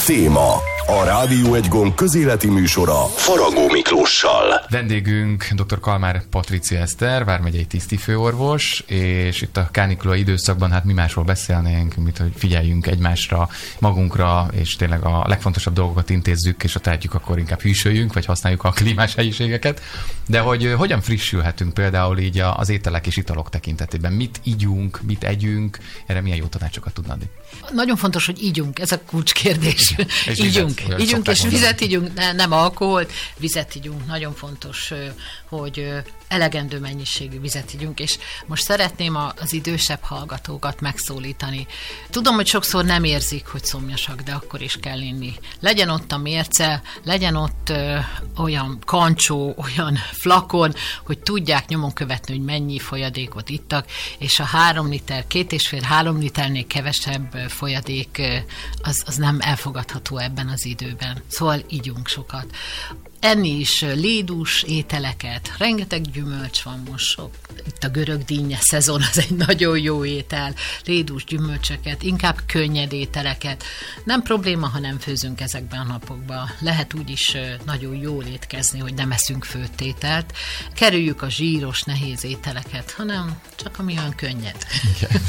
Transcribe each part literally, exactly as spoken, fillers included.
Téma. A Rádió egy gomb közéleti műsora Faragó Miklóssal. Vendégünk dr. Kalmár Patricia Eszter, vármegyei tisztifőorvos, és itt a kánikula időszakban hát mi másról beszélnénk, mint hogy figyeljünk egymásra, magunkra, és tényleg a legfontosabb dolgokat intézzük, és ha tehetjük, akkor inkább hűsöljünk, vagy használjuk a klímás helyiségeket. De hogy hogyan frissülhetünk például így az ételek és italok tekintetében? Mit igyunk, mit együnk? Erre milyen jó tanácsokat tudna adni? Nagyon fontos, hogy ígyunk, ez a kulcskérdés. És ígyunk, vizet, ígyunk és mondani. vizet ígyunk, ne, nem alkoholt, vizet ígyunk. Nagyon fontos, hogy elegendő mennyiségű vizet ígyunk, és most szeretném az idősebb hallgatókat megszólítani. Tudom, hogy sokszor nem érzik, hogy szomjasak, de akkor is kell inni. Legyen ott a mérce, legyen ott ö, olyan kancsó, olyan flakon, hogy tudják nyomon követni, hogy mennyi folyadékot ittak, és a három liter, két és fél, három liternél kevesebb folyadék, az, az nem elfogadható ebben az időben. Szóval ígyunk sokat. Enni is lédús ételeket, rengeteg gyümölcs van most sok. Itt a görög dinnye szezon, az egy nagyon jó étel. Lédús gyümölcsöket, inkább könnyed ételeket. Nem probléma, ha nem főzünk ezekben a napokban. Lehet úgy is nagyon jól étkezni, hogy nem eszünk főtt ételt. Kerüljük a zsíros, nehéz ételeket, hanem csak ami olyan könnyed. Igen.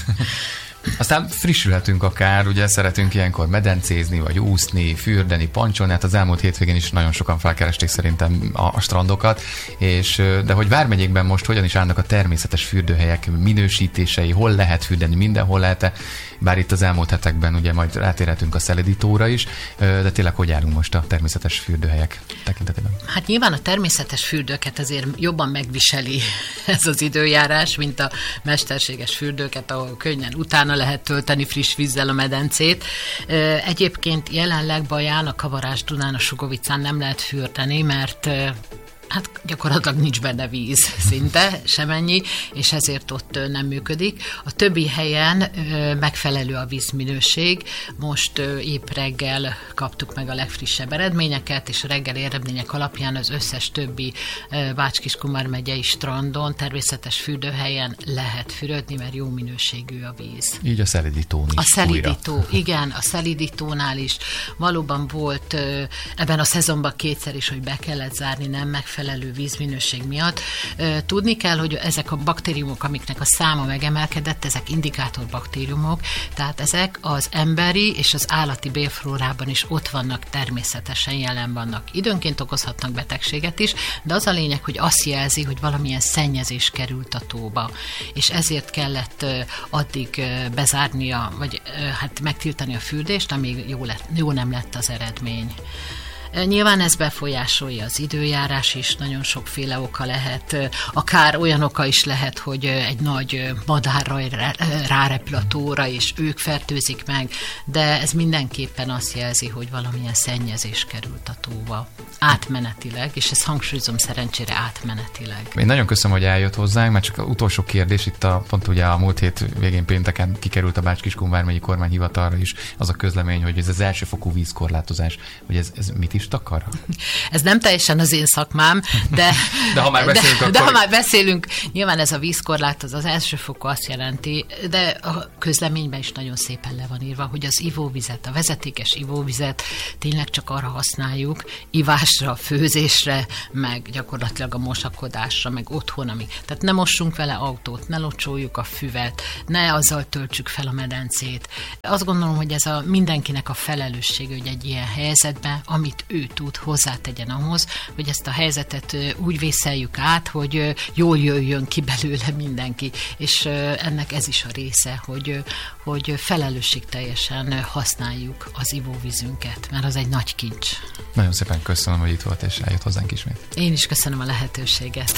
Aztán frissülhetünk akár, ugye szeretünk ilyenkor medencézni, vagy úszni, fürdeni, pancsolni, hát az elmúlt hétvégén is nagyon sokan felkeresték szerintem a, a strandokat, és, de hogy vármegyékben most hogyan is állnak a természetes fürdőhelyek minősítései, hol lehet fürdeni, mindenhol lehet-e, bár itt az elmúlt hetekben ugye majd rátérhetünk a szelidítóra is, de tényleg hogy állunk most a természetes fürdőhelyek tekintetében? Hát nyilván a természetes fürdőket azért jobban megviseli ez az időjárás, mint a mesterséges fürdőket, ahol könnyen utána lehet tölteni friss vízzel a medencét. Egyébként jelenleg Baján, a Kavarás-Dunán, a Sugovicán nem lehet fürdeni, mert hát gyakorlatilag nincs benne víz szinte, semennyi, és ezért ott nem működik. A többi helyen megfelelő a vízminőség. Most épp reggel kaptuk meg a legfrissebb eredményeket, és a reggeli eredmények alapján az összes többi Bács-Kiskun megyei strandon, természetes fürdőhelyen lehet fürödni, mert jó minőségű a víz. Így a szelidítón is. A szelidító, újra. Igen, a szelidítónál is valóban volt ebben a szezonban kétszer is, hogy be kellett zárni, nem megfelelő megfelelő vízminőség miatt. Tudni kell, hogy ezek a baktériumok, amiknek a száma megemelkedett, ezek indikátor baktériumok, tehát ezek az emberi és az állati bélflórában is ott vannak, természetesen jelen vannak. Időnként okozhatnak betegséget is, de az a lényeg, hogy azt jelzi, hogy valamilyen szennyezés került a tóba, és ezért kellett addig bezárnia, vagy hát megtiltani a fürdést, amíg jó, lett, jó nem lett az eredmény. Nyilván ez befolyásolja az időjárás is, nagyon sokféle oka lehet, akár olyan oka is lehet, hogy egy nagy madárra rárepül a tóra, és ők fertőzik meg, de ez mindenképpen azt jelzi, hogy valamilyen szennyezés került a tóba. Átmenetileg, és ezt hangsúlyozom, szerencsére átmenetileg. Én nagyon köszönöm, hogy eljött hozzánk, mert csak az utolsó kérdés, itt a, pont ugye a múlt hét végén pénteken kikerült a Bács-Kiskun vármegyi kormányhivatalra is az a közlemény, hogy ez az elsőfokú vízkorlátozás, hogy ez, ez mit is takar? Ez nem teljesen az én szakmám, de, de, ha, már beszélünk, de, akkor... de ha már beszélünk, nyilván ez a vízkorlátozás az elsőfokú azt jelenti, de a közleményben is nagyon szépen le van írva, hogy az ivóvizet, a vezetékes ivóvizet tényleg csak arra használjuk, ivásra, főzésre, meg gyakorlatilag a mosakodásra, meg otthon, amik. Tehát ne mossunk vele autót, ne locsoljuk a füvet, ne azzal töltsük fel a medencét. Azt gondolom, hogy ez a mindenkinek a felelőssége, hogy egy ilyen helyzetben, amit ő tud, hozzátegyen ahhoz, hogy ezt a helyzetet úgy vészeljük át, hogy jól jöjjön ki belőle mindenki. És ennek ez is a része, hogy, hogy felelősségteljesen használjuk az ivóvízünket, mert az egy nagy kincs. Nagyon szépen köszönöm, hogy itt volt, és eljött hozzánk ismét. Én is köszönöm a lehetőséget.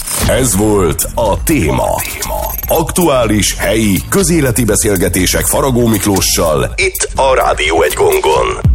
Ez volt a Téma. Aktuális, helyi, közéleti beszélgetések Faragó Miklóssal itt a Rádió egy gongon.